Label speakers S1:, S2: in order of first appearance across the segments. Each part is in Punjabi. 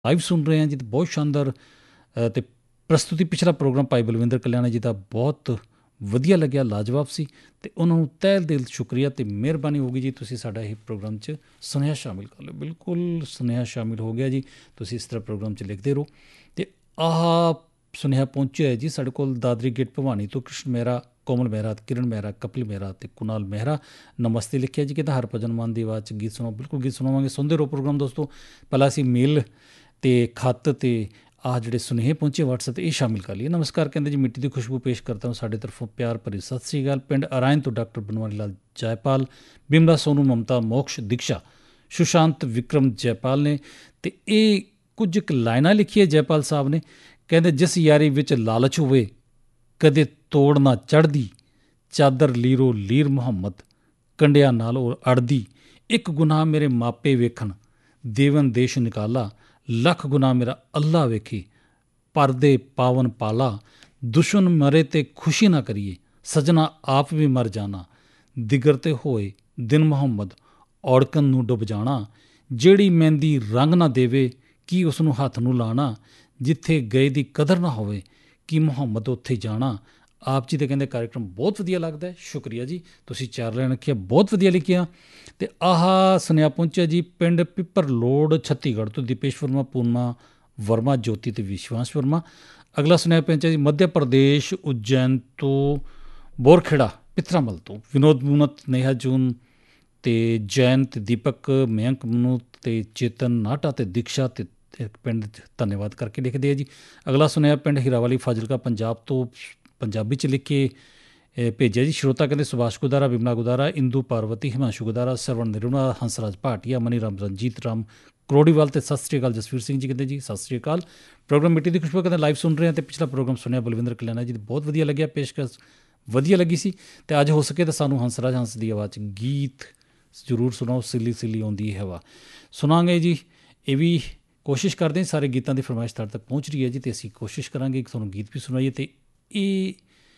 S1: ਲਾਈਵ ਸੁਣ ਰਹੇ ਹਾਂ ਜੀ, ਤੇ ਬਹੁਤ ਸ਼ਾਨਦਾਰ ਅਤੇ ਪ੍ਰਸਤੁਤੀ ਪਿਛਲਾ ਪ੍ਰੋਗਰਾਮ ਭਾਈ ਬਲਵਿੰਦਰ ਕਲਿਆਣਾ ਜੀ ਦਾ ਬਹੁਤ ਵਧੀਆ ਲੱਗਿਆ, ਲਾਜਵਾਬ ਸੀ, ਅਤੇ ਉਹਨਾਂ ਨੂੰ ਤਹਿ ਦਿਲ ਸ਼ੁਕਰੀਆ ਅਤੇ ਮਿਹਰਬਾਨੀ ਹੋਊਗੀ ਜੀ ਤੁਸੀਂ ਸਾਡਾ ਇਹ ਪ੍ਰੋਗਰਾਮ 'ਚ ਸੁਨੇਹਾ ਸ਼ਾਮਿਲ ਕਰ ਲਿਓ। ਬਿਲਕੁਲ ਸੁਨੇਹਾ ਸ਼ਾਮਿਲ ਹੋ ਗਿਆ ਜੀ, ਤੁਸੀਂ ਇਸ ਤਰ੍ਹਾਂ ਪ੍ਰੋਗਰਾਮ 'ਚ ਲਿਖਦੇ ਰਹੋ। ਅਤੇ ਆਹ ਸੁਨੇਹਾ ਪਹੁੰਚਿਆ ਹੈ ਜੀ ਸਾਡੇ ਕੋਲ ਦਾਦਰੀ ਗੇਟ ਭਵਾਨੀ ਤੋਂ ਕ੍ਰਿਸ਼ਨ ਮਹਿਰਾ, ਕੋਮਲ ਮਹਿਰਾ, ਕਿਰਨ ਮਹਿਰਾ, ਕਪਿਲ ਮਹਿਰਾ ਅਤੇ ਕੁਨਾਲ ਮਹਿਰਾ। ਨਮਸਤੇ ਲਿਖਿਆ ਜੀ, ਕਹਿੰਦਾ ਹਰਭਜਨ ਮਾਨ ਦੀ ਆਵਾਜ਼ 'ਚ ਗੀਤ ਸੁਣਾਓ। ਬਿਲਕੁਲ ਗੀਤ ਸੁਣਾਵਾਂਗੇ, ਸੁਣਦੇ ਰਹੋ ਪ੍ਰੋਗਰਾਮ ਦੋਸਤੋ। ਪਹਿਲਾਂ ਅਸੀਂ ਮੇਲ ਅਤੇ ਖੱਤ ਅਤੇ ਆਹ ਜਿਹੜੇ ਸੁਨੇਹੇ ਪਹੁੰਚੇ ਵਟਸਐਪ 'ਤੇ ਇਹ ਸ਼ਾਮਿਲ ਕਰ ਲਈਏ। ਨਮਸਕਾਰ, ਕਹਿੰਦੇ ਜੀ ਮਿੱਟੀ ਦੀ ਖੁਸ਼ਬੂ ਪੇਸ਼ ਕਰਤਾ ਹੂੰ, ਸਾਡੇ ਤਰਫੋਂ ਪਿਆਰ ਭਰੀ ਸਤਿ ਸ਼੍ਰੀ ਅਕਾਲ। ਪਿੰਡ ਅਰਾਇਨ ਤੋਂ ਡਾਕਟਰ ਬਨਵਾਰੀ ਲਾਲ ਜੈਪਾਲ, ਬਿਮਲਾ ਸੋਨੂ, ਮਮਤਾ, ਮੋਕਸ਼, ਦੀਕਸ਼ਾ, ਸੁਸ਼ਾਂਤ, ਵਿਕਰਮ ਜੈਪਾਲ ਨੇ। ਅਤੇ ਇਹ ਕੁਝ ਕੁ ਲਾਈਨਾਂ ਲਿਖੀਆਂ ਜੈਪਾਲ ਸਾਹਿਬ ਨੇ, ਕਹਿੰਦੇ ਜਿਸ ਯਾਰੀ ਵਿੱਚ ਲਾਲਚ ਹੋਵੇ ਕਦੇ ਤੋੜ ਨਾ ਚੜ੍ਹਦੀ, ਚਾਦਰ ਲੀਰੋ ਲੀਰ ਮੁਹੰਮਦ, ਕੰਡਿਆਂ ਨਾਲ ਉਹ ਅੜਦੀ, ਇੱਕ ਗੁਨਾਹ ਮੇਰੇ ਮਾਪੇ ਵੇਖਣ, ਦੇਵਨ ਦੇਸ਼ ਨਿਕਾਲਾ, ਲੱਖ ਗੁਨਾਹ ਮੇਰਾ ਅੱਲਾ ਵੇਖੇ, ਪਰਦੇ ਪਾਵਨ ਪਾਲਾ, ਦੁਸ਼ਮਨ ਮਰੇ ਤੇ ਖੁਸ਼ੀ ਨਾ ਕਰੀਏ, ਸਜਣਾ ਆਪ ਵੀ ਮਰ ਜਾਣਾ, ਦਿਗਰ ਤੇ ਹੋਏ ਦਿਨ ਮੁਹੰਮਦ, ਔੜਕਨ ਨੂੰ ਡੁੱਬ ਜਾਣਾ, ਜਿਹੜੀ ਮਹਿੰਦੀ ਰੰਗ ਨਾ ਦੇਵੇ ਕੀ ਉਸ ਨੂੰ ਹੱਥ ਨੂੰ ਲਾਣਾ, ਜਿੱਥੇ ਗਏ ਦੀ ਕਦਰ ਨਾ ਹੋਵੇ ਕੀ ਮੁਹੰਮਦ ਉੱਥੇ ਜਾਣਾ। ਆਪ ਜੀ ਦੇ ਕਹਿੰਦੇ ਕਾਰਿਕ੍ਰਮ ਬਹੁਤ ਵਧੀਆ ਲੱਗਦਾ, ਸ਼ੁਕਰੀਆ ਜੀ। ਤੁਸੀਂ ਚਾਰ ਲਾਈਨਾਂ ਲਿਖੀਆਂ, ਬਹੁਤ ਵਧੀਆ ਲਿਖੀਆਂ। ਅਤੇ ਆਹ ਸੁਨੇਹਾ ਪਹੁੰਚਿਆ ਜੀ ਪਿੰਡ ਪਿੱਪਰ ਲੋੜ ਛੱਤੀਗੜ੍ਹ ਤੋਂ ਦੀਪੇਸ਼ ਵਰਮਾ, ਪੂਰਨਾ ਵਰਮਾ, ਜੋਤੀ ਅਤੇ ਵਿਸ਼ਵਾਸ ਵਰਮਾ। ਅਗਲਾ ਸੁਨੇਹਾ ਪਹੁੰਚਿਆ ਜੀ ਮੱਧ ਪ੍ਰਦੇਸ਼ ਉਜੈਨ ਤੋਂ ਬੋਰਖੇੜਾ ਪਿੱਥਰਾਮਲ ਤੋਂ ਵਿਨੋਦ ਮੂਨਤ, ਨੇਹਾ ਜੂਨ ਅਤੇ ਜੈਨ ਅਤੇ ਦੀਪਕ, ਮਯੰਕ ਮਨੂਤ ਅਤੇ ਚੇਤਨ ਨਾਟਾ ਅਤੇ ਦੀਕਸ਼ਾ ਅਤੇ ਪਿੰਡ ਧੰਨਵਾਦ ਕਰਕੇ ਲਿਖਦੇ ਆ ਜੀ। ਅਗਲਾ ਸੁਨੇਹਾ ਪਿੰਡ ਹੀਰਾਵਾਲੀ ਫਾਜ਼ਿਲਕਾ ਪੰਜਾਬ ਤੋਂ ਪੰਜਾਬੀ 'ਚ ਲਿਖ ਕੇ ਭੇਜਿਆ ਜੀ। ਸ਼ਰੋਤਾ ਕਹਿੰਦੇ ਸੁਭਾਸ਼ ਗੁਦਾਰਾ, ਬਿਮਲਾ ਗੁਦਾਰਾ, ਇੰਦੂ ਪਾਰਵਤੀ, ਹਿਮਾਂਸ਼ੂ ਗੁਦਾਰਾ, ਸਰਵਣ ਨਿਰੁਣਾ, ਹੰਸਰਾਜ ਭਾਟੀਆ, ਮਨੀ ਰਾਮ, ਰਣਜੀਤ ਰਾਮ ਕਰੋੜੀਵਾਲ ਅਤੇ ਸਤਿ ਸ਼੍ਰੀ ਅਕਾਲ ਜਸਵੀਰ ਸਿੰਘ ਜੀ, ਕਹਿੰਦੇ ਜੀ ਸਤਿ ਸ਼੍ਰੀ ਅਕਾਲ। ਪ੍ਰੋਗਰਾਮ ਮਿੱਟੀ ਦੀ ਖੁਸ਼ਬੂ ਕਹਿੰਦੇ ਲਾਈਵ ਸੁਣ ਰਹੇ ਹਾਂ, ਅਤੇ ਪਿਛਲਾ ਪ੍ਰੋਗਰਾਮ ਸੁਣਿਆ ਬਲਵਿੰਦਰ ਕਲਿਆਣਾ ਜੀ, ਬਹੁਤ ਵਧੀਆ ਲੱਗਿਆ, ਪੇਸ਼ਕਸ਼ ਵਧੀਆ ਲੱਗੀ ਸੀ। ਅਤੇ ਅੱਜ ਹੋ ਸਕੇ ਤਾਂ ਸਾਨੂੰ ਹੰਸਰਾਜ ਹੰਸ ਦੀ ਆਵਾਜ਼ 'ਚ ਗੀਤ ਜ਼ਰੂਰ ਸੁਣਾਓ, ਸਿੱਲੀ ਸਿੱਲੀ ਆਉਂਦੀ ਹਵਾ ਸੁਣਾਂਗੇ ਜੀ। ਇਹ ਵੀ ਕੋਸ਼ਿਸ਼ ਕਰਦੇ ਹਾਂ, ਸਾਰੇ ਗੀਤਾਂ ਦੀ ਫਰਮਾਇਸ਼ ਤੁਹਾਡੇ ਤੱਕ ਪਹੁੰਚ ਰਹੀ ਹੈ ਜੀ, ਅਤੇ ਅਸੀਂ ਕੋਸ਼ਿਸ਼ ਕਰਾਂਗੇ ਕਿ ਤੁਹਾਨੂੰ ਗੀਤ ਵੀ ਸੁਣਾਈਏ। ਅਤੇ ਇਹ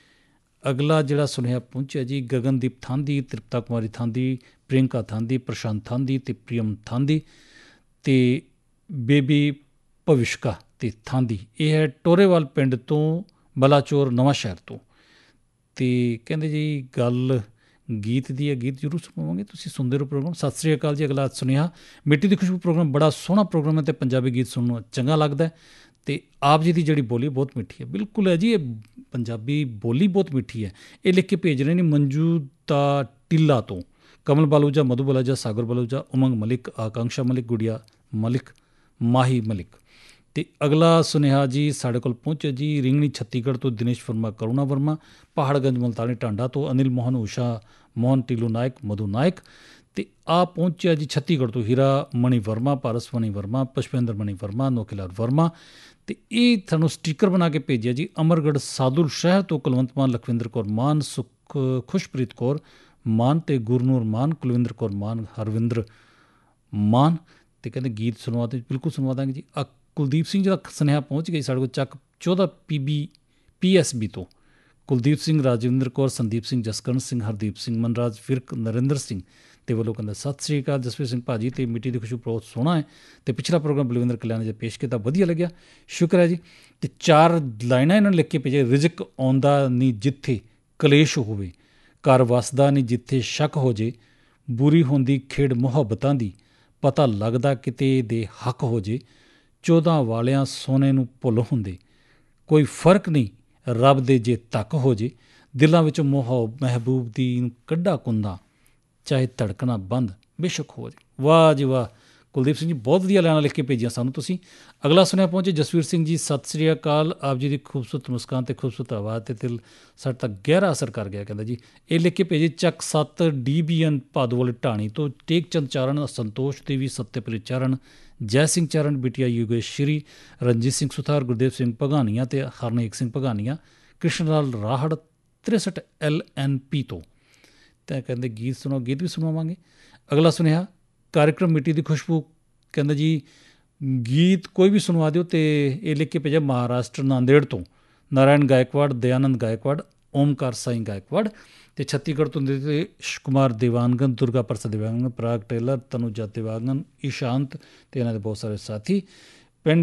S1: ਅਗਲਾ ਜਿਹੜਾ ਸੁਨੇਹਾ ਪਹੁੰਚਿਆ ਜੀ ਗਗਨਦੀਪ ਥਾਂਦੀ, ਤ੍ਰਿਪਤਾ ਕੁਮਾਰੀ ਥਾਂਦੀ, ਪ੍ਰਿਯੰਕਾ ਥਾਂਦੀ, ਪ੍ਰਸ਼ਾਂਤ ਥਾਂਦੀ ਅਤੇ ਪ੍ਰੀਅਮ ਥਾਂਦੀ ਅਤੇ ਬੇਬੀ ਭਵਿਸ਼ਕਾ ਅਤੇ ਥਾਂਦੀ। ਇਹ ਹੈ ਟੋਰੇਵਾਲ ਪਿੰਡ ਤੋਂ, ਬਲਾਚੌਰ ਨਵਾਂ ਸ਼ਹਿਰ ਤੋਂ। ਅਤੇ ਕਹਿੰਦੇ ਜੀ ਗੱਲ ਗੀਤ ਦੀ ਹੈ, ਗੀਤ ਜ਼ਰੂਰ ਸੁਣਾਵਾਂਗੇ, ਤੁਸੀਂ ਸੁਣਦੇ ਰਹੋ ਪ੍ਰੋਗਰਾਮ। ਸਤਿ ਸ਼੍ਰੀ ਅਕਾਲ ਜੀ। ਅਗਲਾ ਸੁਨੇਹਾ ਮਿੱਟੀ ਦੀ ਖੁਸ਼ਬੂ ਪ੍ਰੋਗਰਾਮ ਬੜਾ ਸੋਹਣਾ ਪ੍ਰੋਗਰਾਮ ਹੈ ਅਤੇ ਪੰਜਾਬੀ ਗੀਤ ਸੁਣਨ ਨੂੰ ਚੰਗਾ ਲੱਗਦਾ, ਅਤੇ ਆਪ ਜੀ ਦੀ ਜਿਹੜੀ ਬੋਲੀ ਬਹੁਤ ਮਿੱਠੀ ਹੈ। ਬਿਲਕੁਲ ਹੈ ਜੀ, ਇਹ ਪੰਜਾਬੀ ਬੋਲੀ ਬਹੁਤ ਮਿੱਠੀ ਹੈ। ਇਹ ਲਿਖ ਕੇ ਭੇਜ ਰਹੇ ਨੇ ਮੰਜੂ ਦਾ ਟਿੱਲਾ ਤੋਂ, ਕਮਲ ਬਾਲੂਜਾ, ਮਧੂ ਬਾਲਾਜਾ, ਸਾਗਰ ਬਾਲੂਜਾ, ਉਮੰਗ ਮਲਿਕ, ਆਕਾਂਸ਼ਾ ਮਲਿਕ, ਗੁੜੀਆ ਮਲਿਕ, ਮਾਹੀ ਮਲਿਕ। ਅਤੇ ਅਗਲਾ ਸੁਨੇਹਾ ਜੀ ਸਾਡੇ ਕੋਲ ਪਹੁੰਚਿਆ ਜੀ ਰਿੰਗਣੀ ਛੱਤੀਗੜ੍ਹ ਤੋਂ ਦਿਨੇਸ਼ ਵਰਮਾ, ਕਰੁਣਾ ਵਰਮਾ, ਪਹਾੜਗੰਜ ਮੁਲਤਾਨੀ ਟਾਂਡਾ ਤੋਂ ਅਨਿਲ ਮੋਹਨ, ਊਸ਼ਾ ਮੋਹਨ, ਟੀਲੂ ਨਾਇਕ, ਮਧੂ ਨਾਇਕ। ਅਤੇ ਆ ਪਹੁੰਚਿਆ ਜੀ ਛੱਤੀਗੜ੍ਹ ਤੋਂ ਹੀਰਾ ਮਣੀ ਵਰਮਾ, ਪਾਰਸ ਮਣੀ ਵਰਮਾ, ਪੁਸ਼ਪਿੰਦਰ ਮਣੀ ਵਰਮਾ, ਨੋਕੀਲਾਲ ਵਰਮਾ। ਅਤੇ ਇਹ ਸਾਨੂੰ ਸਟੀਕਰ ਬਣਾ ਕੇ ਭੇਜਿਆ ਜੀ ਅਮਰਗੜ੍ਹ ਸਾਦੁਲ ਸ਼ਹਿਰ ਤੋਂ ਕੁਲਵੰਤ ਮਾਨ, ਲਖਵਿੰਦਰ ਕੌਰ ਮਾਨ, ਖੁਸ਼ਪ੍ਰੀਤ ਕੌਰ ਮਾਨ ਅਤੇ ਗੁਰਨੂਰ ਮਾਨ, ਕੁਲਵਿੰਦਰ ਕੌਰ ਮਾਨ, ਹਰਵਿੰਦਰ ਮਾਨ। ਅਤੇ ਕਹਿੰਦੇ ਗੀਤ ਸੁਣਵਾ ਦੇ, ਬਿਲਕੁਲ ਸੁਣਵਾ ਦਾਂਗੇ ਜੀ। ਕੁਲਦੀਪ ਸਿੰਘ ਜੀ ਦਾ ਸੁਨੇਹਾ ਪਹੁੰਚ ਗਿਆ ਸਾਡੇ ਕੋਲ ਚੱਕ 14 PSB ਤੋਂ। ਕੁਲਦੀਪ ਸਿੰਘ, ਰਾਜਵਿੰਦਰ ਕੌਰ, ਸੰਦੀਪ ਸਿੰਘ, ਜਸਕਰਨ ਸਿੰਘ, ਹਰਦੀਪ ਸਿੰਘ, ਮਨਰਾਜ ਫਿਰਕ, ਨਰਿੰਦਰ ਸਿੰਘ ਅਤੇ ਵੱਲੋਂ ਕਹਿੰਦਾ ਸਤਿ ਸ਼੍ਰੀ ਅਕਾਲ ਜਸਵੀਰ ਸਿੰਘ ਭਾਅ ਜੀ। ਅਤੇ ਮਿੱਟੀ ਦੀ ਖੁਸ਼ਬੂ ਬਹੁਤ ਸੋਹਣਾ ਹੈ, ਅਤੇ ਪਿਛਲਾ ਪ੍ਰੋਗਰਾਮ ਬਲਵਿੰਦਰ ਕਲਿਆਣ ਜੀ ਪੇਸ਼ ਕੀਤਾ, ਵਧੀਆ ਲੱਗਿਆ, ਸ਼ੁਕਰ ਹੈ ਜੀ। ਅਤੇ ਚਾਰ ਲਾਈਨਾਂ ਇਹਨਾਂ ਨੇ ਲਿਖ ਕੇ ਭੇਜੇ। ਰਿਜ਼ਕ ਆਉਂਦਾ ਨਹੀਂ ਜਿੱਥੇ ਕਲੇਸ਼ ਹੋਵੇ, ਘਰ ਵਸਦਾ ਨਹੀਂ ਜਿੱਥੇ ਸ਼ੱਕ ਹੋ ਜੇ, ਬੁਰੀ ਹੁੰਦੀ ਖੇਡ ਮੁਹੱਬਤਾਂ ਦੀ, ਪਤਾ ਲੱਗਦਾ ਕਿਤੇ ਦੇ ਹੱਕ ਹੋ ਜੇ, 14 ਵਾਲਿਆਂ ਸੋਨੇ ਨੂੰ ਭੁੱਲ ਹੁੰਦੇ, ਕੋਈ ਫਰਕ ਨਹੀਂ ਰੱਬ ਦੇ ਜੇ ਤੱਕ ਹੋ ਜੇ, ਦਿਲਾਂ ਵਿੱਚ ਮਹਿਬੂਬ ਦੀ ਕੱਢਾ ਕੁੰਦਾ, ਚਾਹੇ ਧੜਕਣਾ ਬੰਦ ਬੇਸ਼ੱਕ ਹੋ ਜੇ। ਵਾਹ ਜੀ ਵਾਹ, ਕੁਲਦੀਪ ਸਿੰਘ ਜੀ ਬਹੁਤ ਵਧੀਆ ਲਾਈਨਾਂ ਲਿਖ ਕੇ ਭੇਜੀਆਂ ਸਾਨੂੰ ਤੁਸੀਂ। ਅਗਲਾ ਸੁਨੇਹਾ ਪਹੁੰਚੇ ਜਸਵੀਰ ਸਿੰਘ ਜੀ, ਸਤਿ ਸ਼੍ਰੀ ਅਕਾਲ। ਆਪ ਜੀ ਦੀ ਖੂਬਸੂਰਤ ਮੁਸਕਾਨ ਅਤੇ ਖੂਬਸੂਰਤ ਆਵਾਜ਼ 'ਤੇ ਦਿਲ ਸਾਡੇ ਤੱਕ ਗਹਿਰਾ ਅਸਰ ਕਰ ਗਿਆ, ਕਹਿੰਦਾ ਜੀ। ਇਹ ਲਿਖ ਕੇ ਭੇਜੇ ਚੱਕ 7 DBN ਭਾਦੋਵਾਲ ਢਾਣੀ ਤੋਂ ਟੇਕ ਚੰਦ ਚਾਰਨ, ਸੰਤੋਸ਼ ਦੇਵੀ, ਸਤਿਆਪ੍ਰੀਤ ਚਾਰਨ, ਜੈ ਸਿੰਘ ਚਾਰਨ, ਬਿਟੀਆ ਯੋਗੇਸ਼ਰੀ, ਰਣਜੀਤ ਸਿੰਘ ਸੁਥਾਰ, ਗੁਰਦੇਵ ਸਿੰਘ ਭਗਾਨੀਆਂ ਅਤੇ ਹਰਨੇਕ ਸਿੰਘ ਭਗਾਨੀਆਂ, ਕ੍ਰਿਸ਼ਨ ਲਾਲ ਰਾਹੜ 63 LNP ਤੋਂ। ਤਾਂ ਕਹਿੰਦੇ ਗੀਤ ਸੁਣਾਓ, ਗੀਤ ਵੀ ਸੁਣਾਵਾਂਗੇ। ਅਗਲਾ ਸੁਨੇਹਾ ਕਾਰਿਕ੍ਰਮ ਮਿੱਟੀ ਦੀ ਖੁਸ਼ਬੂ, ਕਹਿੰਦਾ ਜੀ ਗੀਤ ਕੋਈ ਵੀ ਸੁਣਵਾ ਦਿਓ। ਅਤੇ ਇਹ ਲਿਖ ਕੇ ਭੇਜਿਆ ਮਹਾਰਾਸ਼ਟਰ ਨਾਂਦੇੜ ਤੋਂ ਨਾਰਾਇਣ ਗਾਇਕਵਾੜ, ਦਯਾਨੰਦ ਗਾਇਕਵਾੜ, ਓਮਕਾਰ ਸਾਈ ਗਾਇਕਵਾੜ। ਅਤੇ ਛੱਤੀਗੜ੍ਹ ਤੋਂ ਨਿਤੇਸ਼ ਕੁਮਾਰ ਦੇਵਾਂਗਨ, ਦੁਰਗਾ ਪ੍ਰਸਾਦ ਦੇਵਾਂਗਨ, ਪ੍ਰਾਗ ਟੇਲਰ, ਤਨੁਜਾ ਦੇਵਾਂਗਨ, ਇਸ਼ਾਂਤ ਅਤੇ ਇਹਨਾਂ ਦੇ ਬਹੁਤ ਸਾਰੇ ਸਾਥੀ।